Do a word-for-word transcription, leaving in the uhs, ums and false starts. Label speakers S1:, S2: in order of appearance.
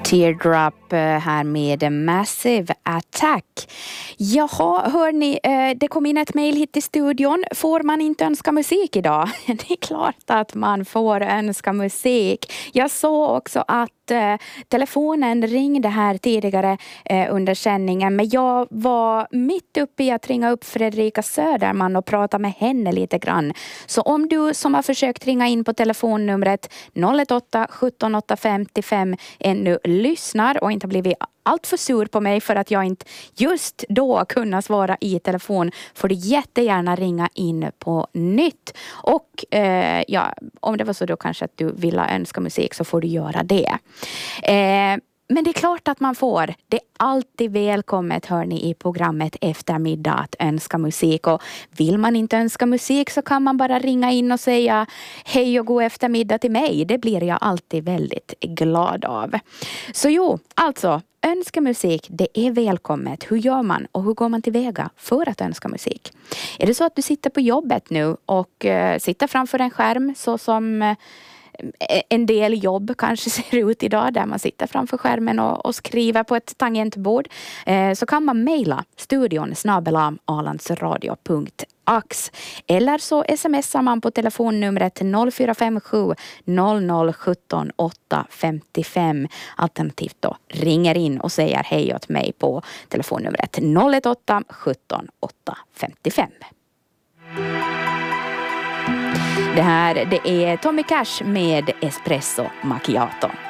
S1: Teardrop här med Massive Attack. Jaha, hörni, det kom in ett mejl hit till studion. Får man inte önska musik idag? Det är klart att man får önska musik. Jag såg också att eh, telefonen ringde här tidigare eh, under sändningen. Men jag var mitt uppe i att ringa upp Fredrika Söderman och prata med henne lite grann. Så om du som har försökt ringa in på telefonnumret noll ett åtta sjutton åtta femtiofem ännu lyssnar och inte blivit allt för sur på mig för att jag inte just då kunna svara i telefon, får du jättegärna ringa in på nytt. Och eh, ja, om det var så då kanske att du vill önska musik så får du göra det. Eh, Men det är klart att man får. Det är alltid välkommet, hör ni, i programmet Eftermiddag att önska musik. Och vill man inte önska musik så kan man bara ringa in och säga hej och god eftermiddag till mig. Det blir jag alltid väldigt glad av. Så jo, alltså önska musik, det är välkommet. Hur gör man och hur går man tillväga för att önska musik? Är det så att du sitter på jobbet nu och uh, sitter framför en skärm så som... Uh, en del jobb kanske ser ut idag där man sitter framför skärmen och, och skriver på ett tangentbord, eh, så kan man mejla studion snabel-a alandsradio punkt ax eller så smsar man på telefonnumret noll fyra fem sju noll noll sjutton åtta femtiofem, alternativt då ringer in och säger hej åt mig på telefonnumret noll ett åtta sjutton åtta femtiofem. Det här, det är Tommy Cash med Espresso Macchiato.